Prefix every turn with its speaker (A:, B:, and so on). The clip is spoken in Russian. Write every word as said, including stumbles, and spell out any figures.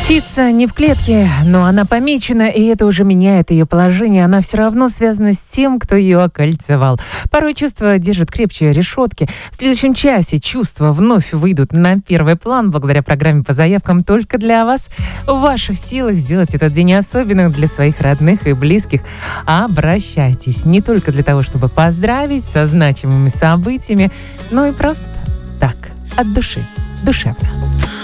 A: Птица не в клетке, но она помечена, и это уже меняет ее положение. Она все равно связана с тем, кто ее окольцевал. Порой чувства держат крепче решетки. В следующем часе чувства вновь выйдут на первый план благодаря программе по заявкам только для вас. В ваших силах сделать этот день особенным для своих родных и близких. Обращайтесь не только для того, чтобы поздравить со значимыми событиями, но и просто так, от души, душевно.